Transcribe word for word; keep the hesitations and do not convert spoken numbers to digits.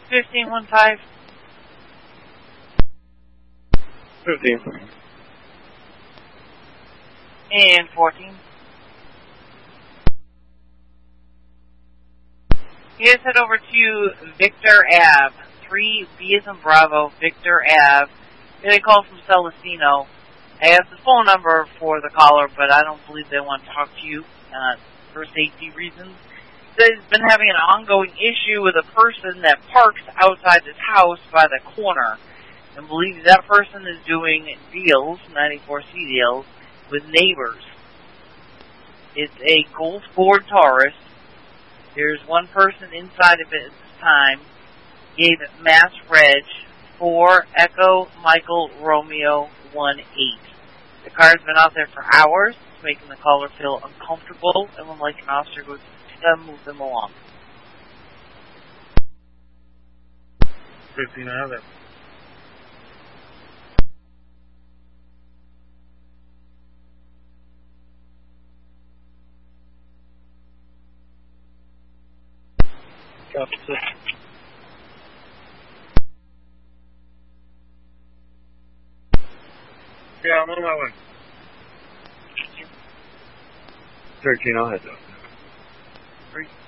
fifteen one five. fifteen. And fourteen. You guys head over to Victor Ave, three B as in Bravo, Victor Ave. They call from Celestino. I have the phone number for the caller, but I don't believe they want to talk to you uh, for safety reasons. They've been having an ongoing issue with a person that parks outside this house by the corner and believes that person is doing deals, ninety-four C deals, with neighbors. It's a Gold Ford Taurus. There's one person inside of it at this time. Gave it Mass Reg four Echo Michael Romeo one eight. The car's been out there for hours, making the caller feel uncomfortable and would like an officer to uh, move them along. fifteen, I have it. Copy, sir. Yeah, I'm on my way. thirteen, I'll head up. Three.